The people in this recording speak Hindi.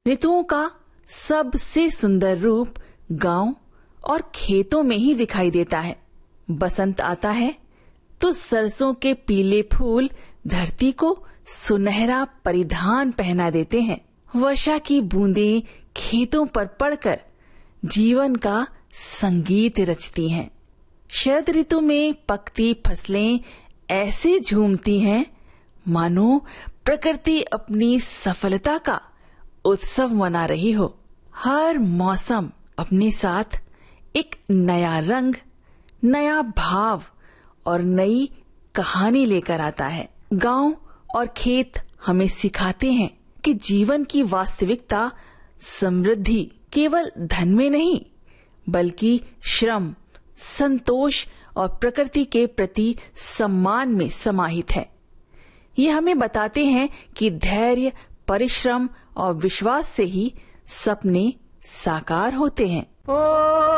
ऋतुओं का सबसे सुंदर रूप गांव और खेतों में ही दिखाई देता है। बसंत आता है तो सरसों के पीले फूल धरती को सुनहरा परिधान पहना देते हैं। वर्षा की बूंदें खेतों पर पड़कर जीवन का संगीत रचती हैं। शरद ऋतु में पकती फसलें ऐसे झूमती हैं मानो प्रकृति अपनी सफलता का उत्सव मना रही हो। हर मौसम अपने साथ एक नया रंग, नया भाव और नई कहानी लेकर आता है। गांव और खेत हमें सिखाते हैं कि जीवन की वास्तविकता समृद्धि केवल धन में नहीं, बल्कि श्रम, संतोष और प्रकृति के प्रति सम्मान में समाहित है। ये हमें बताते हैं कि धैर्य, परिश्रम और विश्वास से ही सपने साकार होते हैं।